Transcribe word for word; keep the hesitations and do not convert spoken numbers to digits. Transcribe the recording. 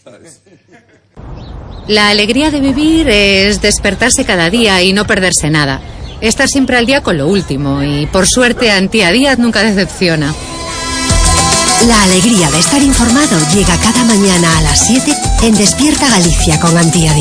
La alegría de vivir es despertarse cada día y no perderse nada. Estar siempre al día con lo último y, por suerte, Antía Díaz nunca decepciona. La alegría de estar informado llega cada mañana a las siete en Despierta Galicia con Antía Díaz.